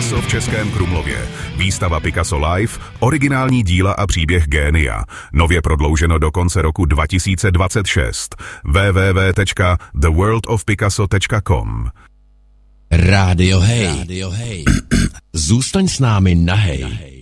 Picasso v Českém Krumlově. Výstava Picasso Live, originální díla a příběh génia. Nově prodlouženo do konce roku 2026. www.theworldofpicasso.com. Rádio Hej. Zůstaň s námi na Hej.